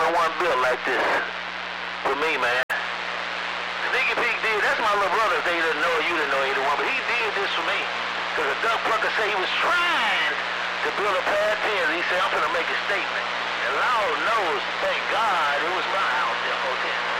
ain't one built like this for me, man. Sneaky Pete did, that's my little brother. If they didn't know, you didn't know either one, but he did this for me. Because a duck plucker said he was trying to build a pad 10. He said, I'm going to make a statement. And Lord knows, thank God, it was my house, the hotel.